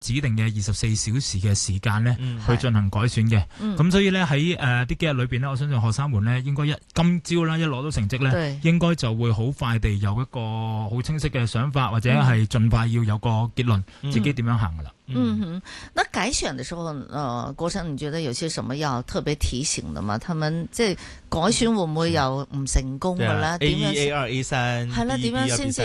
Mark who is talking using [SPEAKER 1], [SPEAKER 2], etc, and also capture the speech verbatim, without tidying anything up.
[SPEAKER 1] 指定嘅二十四小時嘅時間咧，
[SPEAKER 2] 嗯
[SPEAKER 1] 去進行改選嘅。咁、
[SPEAKER 3] 嗯、
[SPEAKER 1] 所以咧喺誒啲幾日裏邊咧，我相信學生們咧應該一今朝啦一攞到成績咧，應該就會好快地有一個好清晰嘅想法，或者係盡快要有個結論，
[SPEAKER 2] 嗯、
[SPEAKER 1] 自己點樣行噶啦。
[SPEAKER 3] 嗯哼，那改選的時候，呃，國生，你覺得有些什麼要特別提醒的嗎？他們即係改選會唔會有唔成功嘅咧？
[SPEAKER 2] 點樣 A 一、A 二、A 三，
[SPEAKER 3] 係啦，點樣先至